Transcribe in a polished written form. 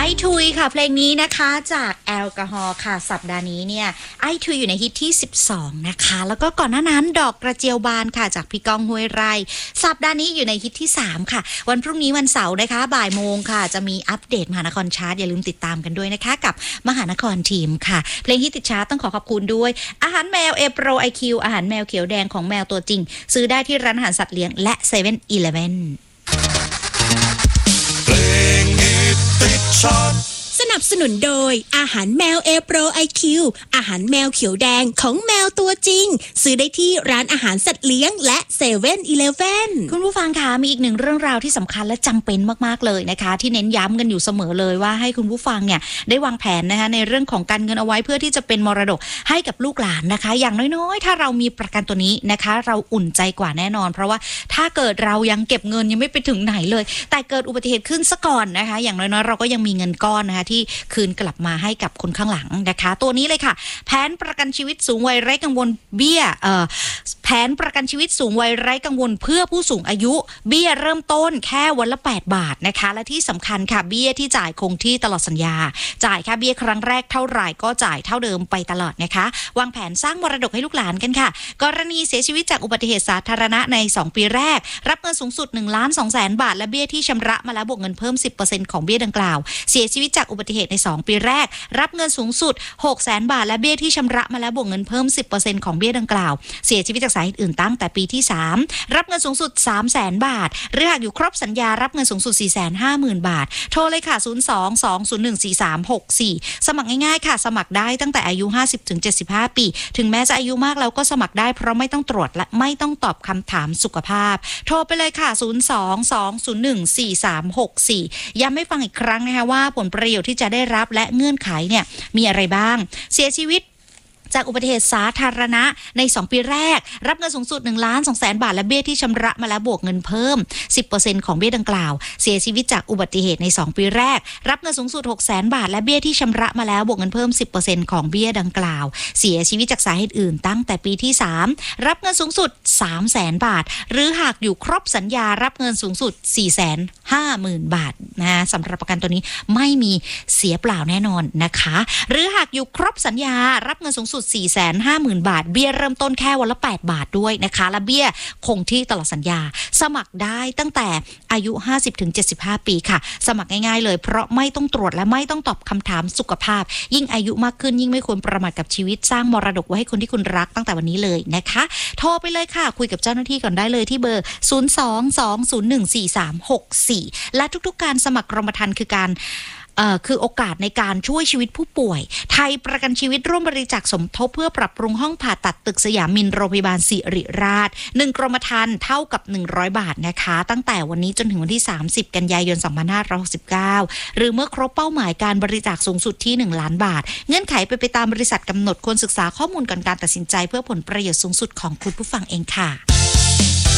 ทุยค่ะเพลงนี้นะคะจากแอลกอฮอล์ค่ะสัปดาห์นี้เนี่ยไอทุยอยู่ในฮิตที่12นะคะแล้วก็ก่อนหน้านั้นดอกกระเจียวบานค่ะจากพี่ก้องห้วยไร่สัปดาห์นี้อยู่ในฮิตที่3ค่ะวันพรุ่งนี้วันเสาร์นะคะบ่ายโมงค่ะจะมีอัปเดตมหานครชาร์ตอย่าลืมติดตามกันด้วยนะคะกับมหานครทีมค่ะเพลงฮิตติดชาร์ตต้องขอบคุณด้วยอาหารแมวเอโปรไอคิวอาหารแมวเขียวแดงของแมวตัวจริงซื้อได้ที่ร้านอาหารสัตว์เลี้ยงและ7-11 สนับสนุนโดยอาหารแมวเอโปรไอคิวอาหารแมวเขียวแดงของแมวตัวจริงซื้อได้ที่ร้านอาหารสัตว์เลี้ยงและ7-11 คุณผู้ฟังคะมีอีกหนึ่งเรื่องราวที่สำคัญและจำเป็นมากๆเลยนะคะที่เน้นย้ำกันอยู่เสมอเลยว่าให้คุณผู้ฟังเนี่ยได้วางแผนนะคะในเรื่องของการเงินเอาไว้เพื่อที่จะเป็นมรดกให้กับลูกหลานนะคะอย่างน้อยๆถ้าเรามีประกันตัวนี้นะคะเราอุ่นใจกว่าแน่นอนเพราะว่าถ้าเกิดเรายังเก็บเงินยังไม่ไปถึงไหนเลยแต่เกิดอุบัติเหตุขึ้นซะก่อนนะคะอย่างน้อยๆเราก็ยังมีเงินก้อนนะคะที่คืนกลับมาให้กับคนข้างหลังนะคะตัวนี้เลยค่ะแผนประกันชีวิตสูงวัยไร้กังวลเบี้ยแผนประกันชีวิตสูงวัยไร้กังวลเพื่อผู้สูงอายุเบี้ยเริ่มต้นแค่วันละ8 บาทนะคะและที่สำคัญค่ะเบี้ยที่จ่ายคงที่ตลอดสัญญาจ่ายค่าเบี้ยครั้งแรกเท่าไหร่ก็จ่ายเท่าเดิมไปตลอดนะคะวางแผนสร้างมรดกให้ลูกหลานกันค่ะกรณีเสียชีวิตจากอุบัติเหตุสาธารณะใน2 ปีแรกรับเงินสูงสุด1,200,000 บาทและเบี้ยที่ชำระมาแล้วบวกเงินเพิ่ม 10% ของเบี้ยดังกล่าวเสียชีวิตจากอุบัติเหตุใน2 ปีแรกรับเงินสูงสุด 600,000 บาทและเบี้ยที่ชำระมาแล้วบวกเงินเพิ่ม 10% ของเบี้ยดังกล่าวเสียชีวิตจากสาเหตุอื่นตั้งแต่ปีที่3รับเงินสูงสุด 300,000 บาทหรือหากอยู่ครบสัญญารับเงินสูงสุด 450,000 บาทโทรเลยค่ะ02-201-4364สมัครง่ายๆค่ะสมัครได้ตั้งแต่อายุ 50-75 ปีถึงแม้จะอายุมากแล้วก็สมัครได้เพราะไม่ต้องตรวจและไม่ต้องตอบคำถามสุขภาพโทรไปเลยค่ะ02-201-4364ย้ำให้ฟังอีกครั้งนะคะว่าผลประโยชน์ที่จะได้รับและเงื่อนไขเนี่ยมีอะไรบ้างเสียชีวิตจากอุบัติเหตุสาธารณะใน2 ปีแรกรับเงินสูงสุด 1,200,000 บาทและเบี้ยที่ชำระมาแล้วบวกเงินเพิ่ม 10% ของเบี้ยดังกล่าวเสียชีวิตจากอุบัติเหตุใน2 ปีแรกรับเงินสูงสุด 600,000 บาทและเบี้ยที่ชำระมาแล้วบวกเงินเพิ่ม 10% ของเบี้ยดังกล่าวเสียชีวิตจากสาเหตุอื่นตั้งแต่ปีที่3รับเงินสูงสุด 300,000 บาทหรือหากอยู่ครบสัญญารับเงินสูงสุด 450,000 บาทนะสำหรับประกันตัวนี้ไม่มีเสียเปล่าแน่นอนนะคะหรือหากอยู่ครบสัญญารับเงินสูงสุด450,000 บาทเบี้ยเริ่มต้นแค่วันละ8 บาทด้วยนะคะและเบี้ยคงที่ตลอดสัญญาสมัครได้ตั้งแต่อายุ 50-75 ปีค่ะสมัครง่ายๆเลยเพราะไม่ต้องตรวจและไม่ต้องตอบคำถามสุขภาพยิ่งอายุมากขึ้นยิ่งไม่ควรประมาทกับชีวิตสร้างมรดกไว้ให้คนที่คุณรักตั้งแต่วันนี้เลยนะคะโทรไปเลยค่ะคุยกับเจ้าหน้าที่ก่อนได้เลยที่เบอร์ 02-201-4364 และทุกๆการสมัครกรมธรรม์คือโอกาสในการช่วยชีวิตผู้ป่วยไทยประกันชีวิตร่วมบริจาคสมทบเพื่อปรับปรุงห้องผ่าตัดตึกสยามมินโรงพยาบาลศิริราช1 กรมธรรม์เท่ากับ100 บาทนะคะตั้งแต่วันนี้จนถึงวันที่30 กันยายน 2569หรือเมื่อครบเป้าหมายการบริจาคสูงสุดที่1 ล้านบาทเงื่อนไขไปตามบริษัทกำหนดควรศึกษาข้อมูลก่อนการตัดสินใจเพื่อผลประโยชน์สูงสุดของคุณผู้ฟังเองค่ะ